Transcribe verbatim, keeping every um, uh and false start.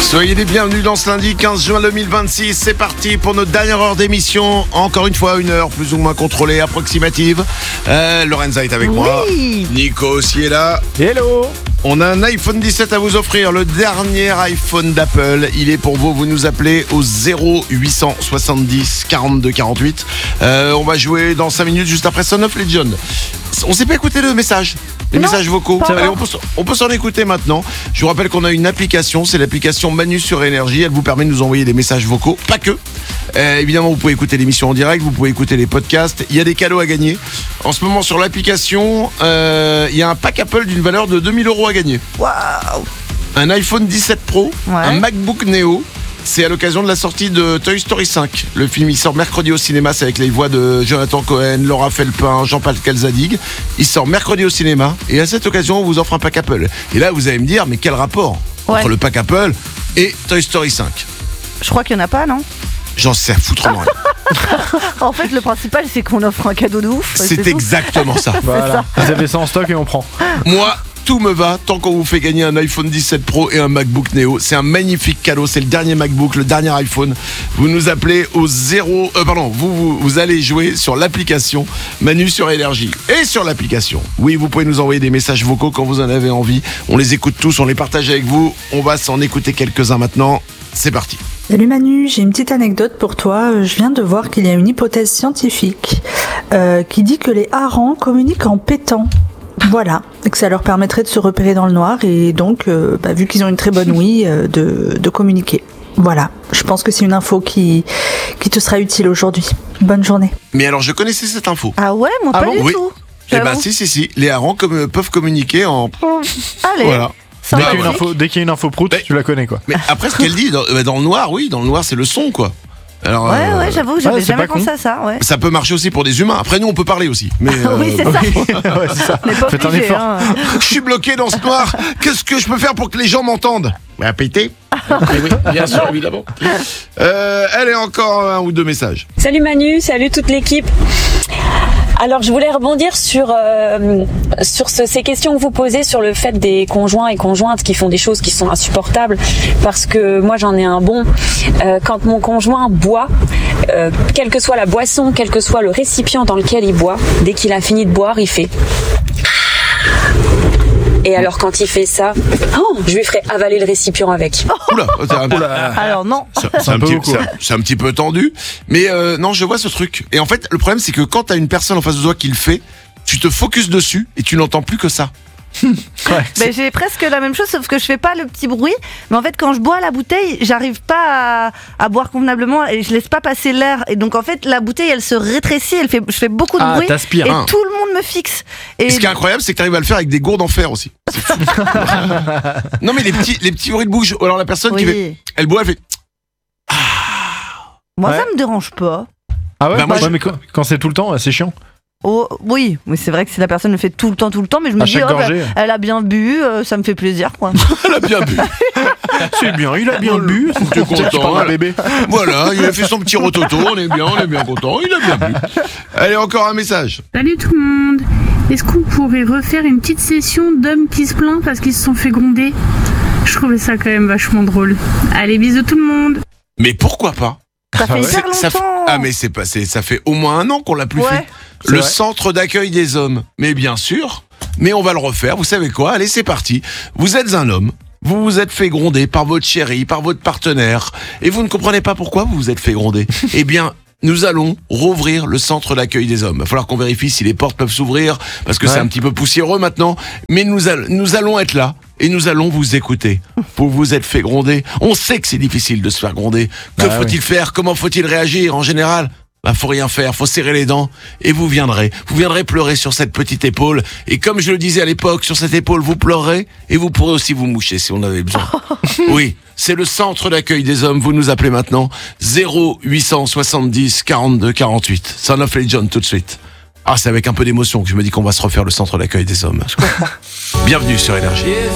Soyez les bienvenus dans ce lundi quinze juin deux mille vingt-six. C'est parti pour notre dernière heure d'émission. Encore une fois, une heure plus ou moins contrôlée, approximative. Euh, Lorenza est avec oui. moi. Nico aussi est là. Hello. On a un iPhone dix-sept à vous offrir, le dernier iPhone d'Apple. Il est pour vous, vous nous appelez au zéro huit cent soixante-dix quarante-deux quarante-huit. Euh, on va jouer dans cinq minutes juste après Son of Legend. On s'est pas écouté le message, les non, messages vocaux. Allez, on peut, on peut s'en écouter maintenant. Je vous rappelle qu'on a une application, c'est l'application Manu sur Énergie. Elle vous permet de nous envoyer des messages vocaux, pas que. Euh, évidemment, vous pouvez écouter l'émission en direct, vous pouvez écouter les podcasts. Il y a des cadeaux à gagner. En ce moment, sur l'application, euh, il y a un pack Apple d'une valeur de deux mille euros à gagner. Waouh. Un iPhone dix-sept Pro, ouais. un MacBook Neo. C'est à l'occasion de la sortie de Toy Story cinq. Le film, il sort mercredi au cinéma. C'est avec les voix de Jonathan Cohen, Laura Felpin, Jean-Pascal Zadig. Il sort mercredi au cinéma. Et à cette occasion, on vous offre un pack Apple. Et là, vous allez me dire, mais quel rapport ouais. entre le pack Apple et Toy Story cinq? Je crois qu'il n'y en a pas, non? J'en sais foutrement rien. En fait, le principal, c'est qu'on offre un cadeau de ouf. C'est, c'est exactement ça. Voilà. Vous avez ça en stock et on prend. Moi, tout me va tant qu'on vous fait gagner un iPhone dix-sept Pro et un MacBook Neo. C'est un magnifique cadeau. C'est le dernier MacBook, le dernier iPhone. Vous nous appelez au zéro... Euh, pardon, vous, vous, vous allez jouer sur l'application Manu sur Énergie. Et sur l'application, oui, vous pouvez nous envoyer des messages vocaux quand vous en avez envie. On les écoute tous, on les partage avec vous. On va s'en écouter quelques-uns maintenant. C'est parti. Salut Manu, j'ai une petite anecdote pour toi. Je viens de voir qu'il y a une hypothèse scientifique euh, qui dit que les harengs communiquent en pétant. Voilà, et que ça leur permettrait de se repérer dans le noir et donc, euh, bah, vu qu'ils ont une très bonne ouïe, euh, de, de communiquer. Voilà, je pense que c'est une info qui, qui te sera utile aujourd'hui. Bonne journée. Mais alors, je connaissais cette info. Ah ouais, moi ah pas bon du oui. tout. Eh ben si, si, si. Les harengs comme, peuvent communiquer en... Allez. Voilà. Dès qu'il y a une info, dès qu'il y a une info prout, mais, tu la connais quoi. Mais après, ce qu'elle dit, dans, dans le noir, oui, dans le noir, c'est le son, quoi. Alors, ouais, euh, ouais, j'avoue, j'avais ouais, jamais pensé con. à ça, ouais. Ça peut marcher aussi pour des humains. Après, nous, on peut parler aussi. Mais, euh, oui, c'est ça. ouais, c'est ça. On n'est pas Faites un obligé, effort. hein. Je suis bloqué dans ce noir. Qu'est-ce que je peux faire pour que les gens m'entendent? Bah, péter. Oui, oui, bien sûr, évidemment. Euh, elle est encore un ou deux messages. Salut Manu, salut toute l'équipe. Alors je voulais rebondir sur euh, sur ce, ces questions que vous posez sur le fait des conjoints et conjointes qui font des choses qui sont insupportables, parce que moi j'en ai un bon. Euh, quand mon conjoint boit, euh, quelle que soit la boisson, quel que soit le récipient dans lequel il boit, dès qu'il a fini de boire, il fait... Et alors quand il fait ça, oh, je lui ferai avaler le récipient avec. Oula, c'est un, Oula. Alors non. c'est, c'est un, un peu petit, beaucoup. c'est, un, c'est un petit peu tendu. Mais euh, non, je vois ce truc. Et en fait, le problème, c'est que quand t'as une personne en face de toi qui le fait, tu te focuses dessus et tu n'entends plus que ça. Ouais, Ben, j'ai presque la même chose, sauf que je fais pas le petit bruit. Mais en fait, quand je bois la bouteille, j'arrive pas à, à boire convenablement et je laisse pas passer l'air. Et donc, en fait, la bouteille, elle se rétrécit. Elle fait, je fais beaucoup de Ah, bruit. t'aspires, Et hein. tout le monde me fixe. Et, Et ce qui est incroyable, c'est que t'arrives à le faire avec des gourdes en fer aussi. C'est fou. Non, mais les petits, les petits bruits de bouche. Alors la personne oui. qui fait, elle boit, elle fait. Moi, Ouais. ça me dérange pas. Ah ouais, Bah, moi, ouais, je- mais quand, quand c'est tout le temps, c'est chiant. Oh, oui, mais c'est vrai que si la personne le fait tout le temps, tout le temps, mais je me À dis, chaque oh, gorgée. bah, elle a bien bu, euh, ça me fait plaisir, quoi. Elle a bien bu. C'est bien, il a bien bu. T'es content, Tu parles d'un hein. bébé. Voilà, il a fait son petit rototo. On est bien, on est bien content. Il a bien bu. Allez, encore un message. Salut tout le monde. Est-ce qu'on pourrait refaire une petite session d'hommes qui se plaignent parce qu'ils se sont fait gronder? Je trouvais ça quand même vachement drôle. Allez, bisous tout le monde. Mais pourquoi pas? Ça fait ouais. hyper C'est- ça fait- longtemps. Ah mais c'est passé, ça fait au moins un an qu'on l'a plus Ouais. fait. C'est Le vrai. centre d'accueil des hommes. Mais bien sûr, mais on va le refaire. Vous savez quoi? Allez, c'est parti. Vous êtes un homme. Vous vous êtes fait gronder par votre chérie, par votre partenaire, et vous ne comprenez pas pourquoi vous vous êtes fait gronder. Eh bien, nous allons rouvrir le centre d'accueil des hommes. Il va falloir qu'on vérifie si les portes peuvent s'ouvrir, parce que Ouais. c'est un petit peu poussiéreux maintenant. Mais nous, all- nous allons être là, et nous allons vous écouter. Vous vous êtes fait gronder. On sait que c'est difficile de se faire gronder. Que Bah faut-il oui. faire? Comment faut-il réagir en général? Bah, faut rien faire, faut serrer les dents, et vous viendrez. Vous viendrez pleurer sur cette petite épaule, et comme je le disais à l'époque, sur cette épaule, vous pleurerez, et vous pourrez aussi vous moucher si on avait besoin. Oui, c'est le centre d'accueil des hommes, vous nous appelez maintenant, zéro huit cent soixante-dix quarante-deux quarante-huit. Son of Legend tout de suite. Ah, c'est avec un peu d'émotion que je me dis qu'on va se refaire le centre d'accueil des hommes. Je comprends. Bienvenue sur Énergie.